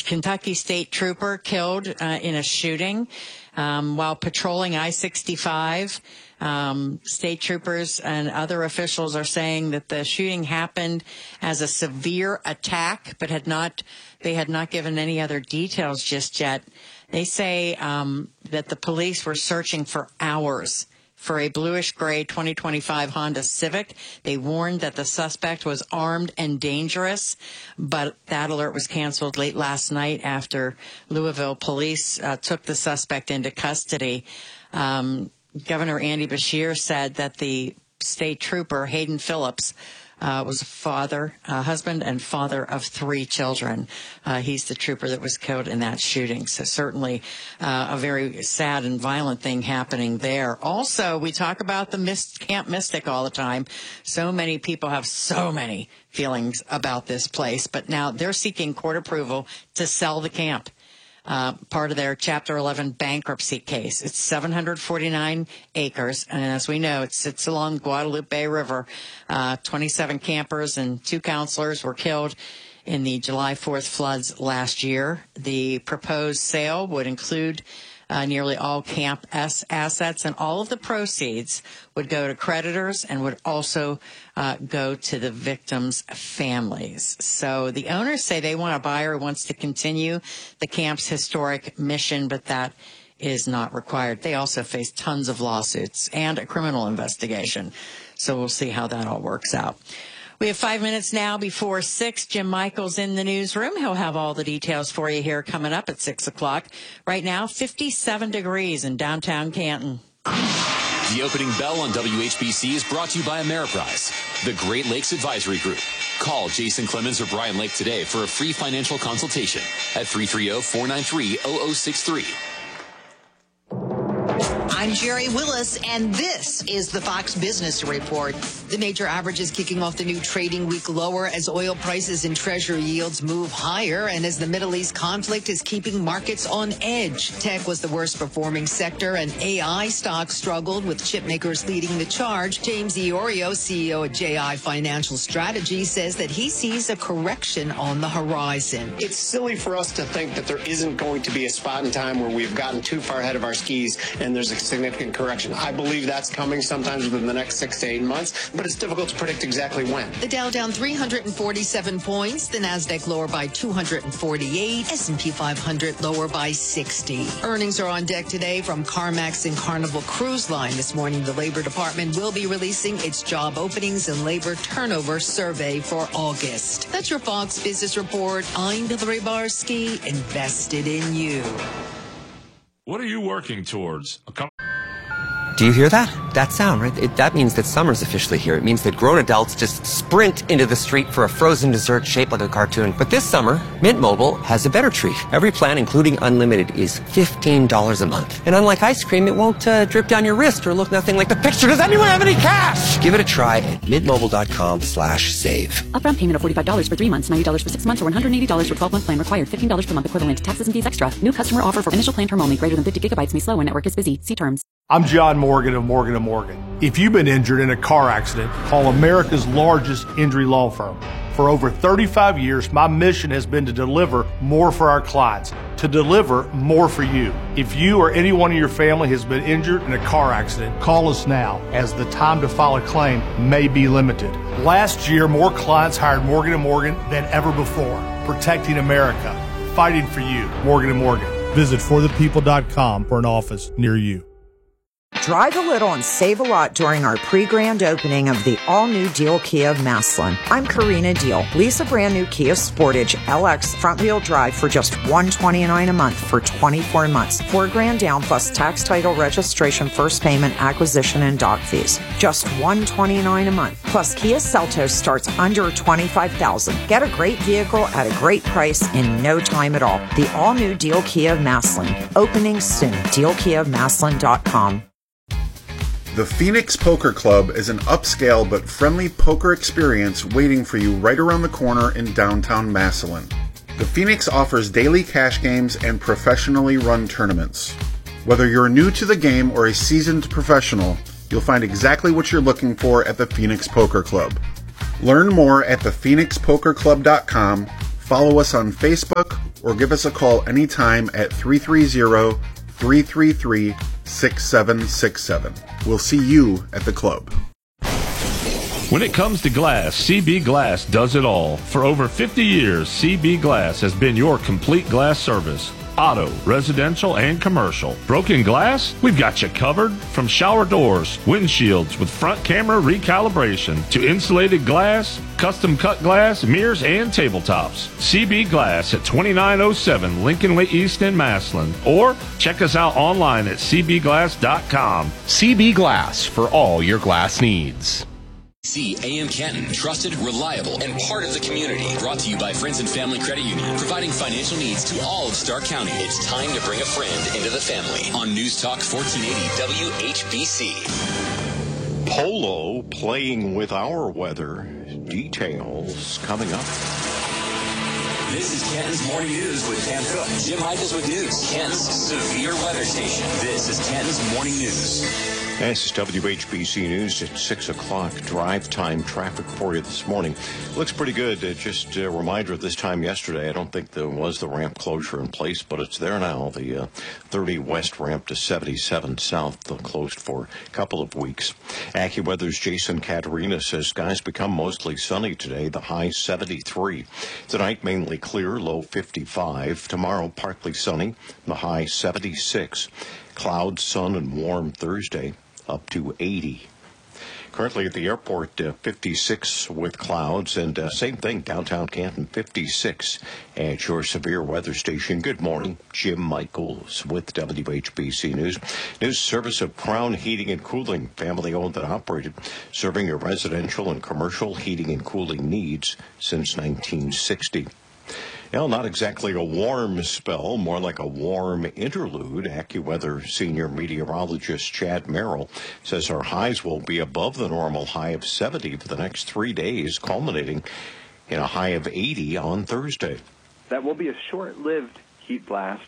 Kentucky State Trooper killed in a shooting while patrolling I-65. State troopers and other officials are saying that the shooting happened as a severe attack, but they had not given any other details just yet. They say that the police were searching for hours for a bluish-gray 2025 Honda Civic. They warned that the suspect was armed and dangerous, but that alert was canceled late last night after Louisville police took the suspect into custody. Governor Andy Beshear said that the state trooper, Hayden Phillips, was a husband and father of 3 children. He's the trooper that was killed in that shooting. So certainly a very sad and violent thing happening there. Also, we talk about the Camp Mystic all the time. So many people have so many feelings about this place, but now they're seeking court approval to sell the camp. Part of their Chapter 11 bankruptcy case. It's 749 acres, and as we know, it sits along the Guadalupe River. 27 campers and 2 counselors were killed in the July 4th floods last year. The proposed sale would include nearly all Camp S assets, and all of the proceeds would go to creditors and would also go to the victims' families. So the owners say they want a buyer who wants to continue the camp's historic mission, but that is not required. They also face tons of lawsuits and a criminal investigation. So we'll see how that all works out. We have 5 minutes now before 6. Jim Michaels in the newsroom. He'll have all the details for you here coming up at 6 o'clock. Right now, 57 degrees in downtown Canton. The opening bell on WHBC is brought to you by Ameriprise, the Great Lakes Advisory Group. Call Jason Clemens or Brian Lake today for a free financial consultation at 330-493-0063. I'm Jerry Willis, and this is the Fox Business Report. The major averages kicking off the new trading week lower as oil prices and treasury yields move higher, and as the Middle East conflict is keeping markets on edge. Tech was the worst performing sector, and AI stocks struggled, with chip makers leading the charge. James Iorio, CEO at JI Financial Strategy, says that he sees a correction on the horizon. It's silly for us to think that there isn't going to be a spot in time where we've gotten too far ahead of our skis and there's a significant correction. I believe that's coming sometimes within the next 6 to 8 months, but it's difficult to predict exactly when. The Dow down 347 points, the Nasdaq lower by 248, S&P 500 lower by 60. Earnings are on deck today from CarMax and Carnival Cruise Line. This morning, the Labor Department will be releasing its job openings and labor turnover survey for August. That's your Fox Business Report. I'm Hillary Barsky, invested in you. What are you working towards? Do you hear that? That sound, right? That means that summer's officially here. It means that grown adults just sprint into the street for a frozen dessert shaped like a cartoon. But this summer, Mint Mobile has a better treat. Every plan, including unlimited, is $15 a month. And unlike ice cream, it won't drip down your wrist or look nothing like the picture. Does anyone have any cash? Give it a try at mintmobile.com/save. Upfront payment of $45 for 3 months, $90 for 6 months, or $180 for 12-month plan required. $15 per month equivalent. Taxes and fees extra. New customer offer for initial plan term only. Greater than 50 gigabytes may slow when network is busy. See terms. I'm John Morgan of Morgan & Morgan. If you've been injured in a car accident, call America's largest injury law firm. For over 35 years, my mission has been to deliver more for our clients, to deliver more for you. If you or anyone in your family has been injured in a car accident, call us now, as the time to file a claim may be limited. Last year, more clients hired Morgan & Morgan than ever before, protecting America, fighting for you. Morgan & Morgan. Visit forthepeople.com for an office near you. Drive a little and save a lot during our pre-grand opening of the all-new Deal Kia of Massillon. I'm Karina Deal. Lease a brand new Kia Sportage LX front-wheel drive for just $129 a month for 24 months. $4,000 down plus tax, title, registration, first payment, acquisition, and dock fees. Just $129 a month. Plus Kia Seltos starts under $25,000. Get a great vehicle at a great price in no time at all. The all-new Deal Kia of Massillon. Opening soon. DealKiaofMassillon.com. The Phoenix Poker Club is an upscale but friendly poker experience waiting for you right around the corner in downtown Massillon. The Phoenix offers daily cash games and professionally run tournaments. Whether you're new to the game or a seasoned professional, you'll find exactly what you're looking for at the Phoenix Poker Club. Learn more at thephoenixpokerclub.com, follow us on Facebook, or give us a call anytime at 330-333-6767. We'll see you at the club. When it comes to glass, CB Glass does it all. For over 50 years, CB Glass has been your complete glass service. Auto, residential, and commercial. Broken glass? We've got you covered. From shower doors, windshields with front camera recalibration, to insulated glass, custom cut glass, mirrors, and tabletops. CB Glass at 2907 Lincoln Way East in Massillon. Or check us out online at cbglass.com. CB Glass for all your glass needs. See AM Canton, trusted, reliable, and part of the community. Brought to you by Friends and Family Credit Union, providing financial needs to all of Stark County. It's time to bring a friend into the family. On News Talk 1480 WHBC. Polo playing with our weather. Details coming up. This is Canton's Morning News with Pam Cook. Jim Michaels with news. Canton's severe weather station. This is Canton's Morning News. This is WHBC News at 6 o'clock. Drive time traffic for you this morning. Looks pretty good. Just a reminder of this time yesterday. I don't think there was the ramp closure in place, but it's there now. The 30 west ramp to 77 south closed for a couple of weeks. AccuWeather's Jason Caterina says skies become mostly sunny today. The high 73. Tonight mainly clear, low 55. Tomorrow partly sunny, the high 76. Clouds, sun, and warm Thursday, up to 80. Currently at the airport, 56 with clouds, and same thing, downtown Canton, 56 at your severe weather station. Good morning, Jim Michaels with WHBC News. News service of Crown Heating and Cooling, family owned and operated, serving your residential and commercial heating and cooling needs since 1960. Well, not exactly a warm spell, more like a warm interlude. AccuWeather senior meteorologist Chad Merrill says our highs will be above the normal high of 70 for the next 3 days, culminating in a high of 80 on Thursday. That will be a short-lived heat blast,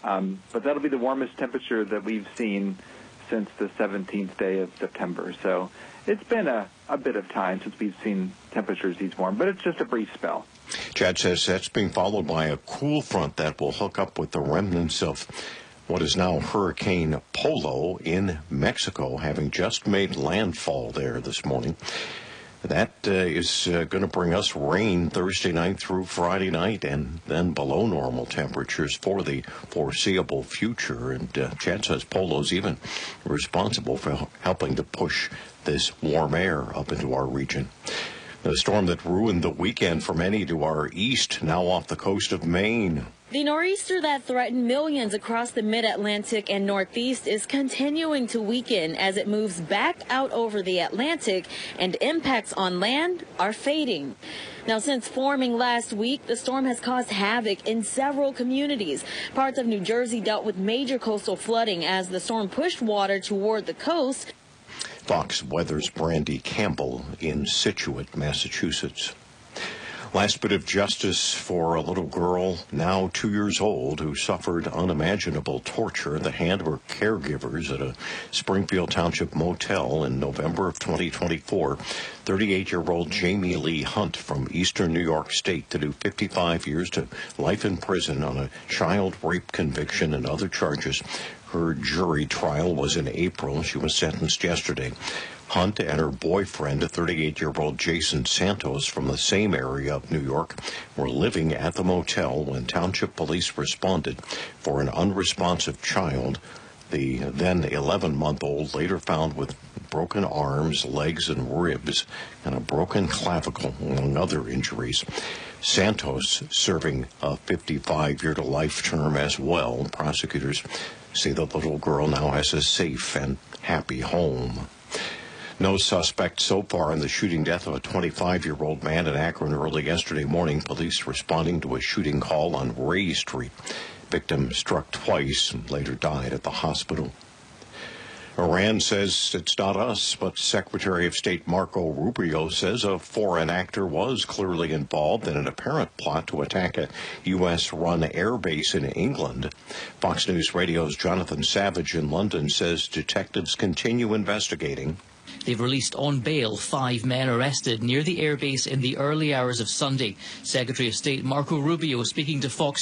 but that'll be the warmest temperature that we've seen since the 17th day of September. So it's been a bit of time since we've seen temperatures these warm, but it's just a brief spell. Chad says that's being followed by a cool front that will hook up with the remnants of what is now Hurricane Polo in Mexico, having just made landfall there this morning. That is going to bring us rain Thursday night through Friday night, and then below normal temperatures for the foreseeable future. And Chad says Polo's even responsible for helping to push this warm air up into our region. The storm that ruined the weekend for many to our east, now off the coast of Maine. The nor'easter that threatened millions across the mid-Atlantic and northeast is continuing to weaken as it moves back out over the Atlantic, and impacts on land are fading. Now, since forming last week, the storm has caused havoc in several communities. Parts of New Jersey dealt with major coastal flooding as the storm pushed water toward the coast. Fox Weather's Brandy Campbell in Scituate, Massachusetts. Last bit of justice for a little girl, now 2 years old, who suffered unimaginable torture at the hand of her caregivers at a Springfield Township motel in November of 2024. 38-year-old Jamie Lee Hunt from eastern New York State to do 55 years to life in prison on a child rape conviction and other charges. Her jury trial was in April. She was sentenced yesterday. Hunt and her boyfriend, a 38-year-old Jason Santos from the same area of New York, were living at the motel when township police responded for an unresponsive child. The then 11-month-old later found with broken arms, legs, and ribs, and a broken clavicle, among other injuries. Santos serving a 55-year-to-life term as well. Prosecutors say the little girl now has a safe and happy home. No suspect so far in the shooting death of a 25-year-old man in Akron early yesterday morning. Police responding to a shooting call on Ray Street. Victim struck twice and later died at the hospital. Iran says it's not us, but Secretary of State Marco Rubio says a foreign actor was clearly involved in an apparent plot to attack a U.S.-run air base in England. Fox News Radio's Jonathan Savage in London says detectives continue investigating. They've released on bail 5 men arrested near the airbase in the early hours of Sunday. Secretary of State Marco Rubio speaking to Fox